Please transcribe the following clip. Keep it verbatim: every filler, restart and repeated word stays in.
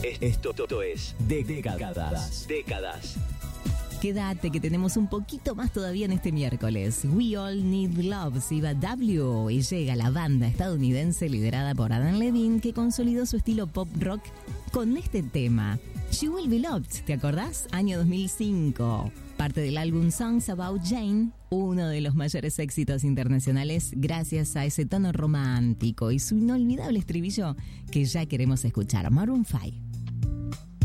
Esto es Décadas. Décadas. Quédate que tenemos un poquito más todavía en este miércoles. We All Need Love, Siva W. Y llega la banda estadounidense liderada por Adam Levine que consolidó su estilo pop rock con este tema. She Will Be Loved, ¿te acordás? Año dos mil cinco. Parte del álbum Songs About Jane, uno de los mayores éxitos internacionales gracias a ese tono romántico y su inolvidable estribillo que ya queremos escuchar. Maroon cinco.